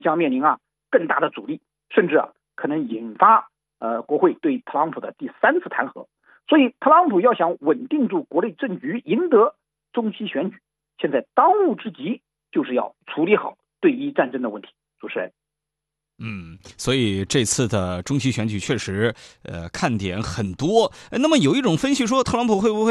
将面临更大的阻力，甚至可能引发国会对特朗普的第3次弹劾。所以特朗普要想稳定住国内政局，赢得中期选举，现在当务之急就是要处理好对伊战争的问题。主持人。 所以这次的中期选举确实看点很多。那么有一种分析说，特朗普会不会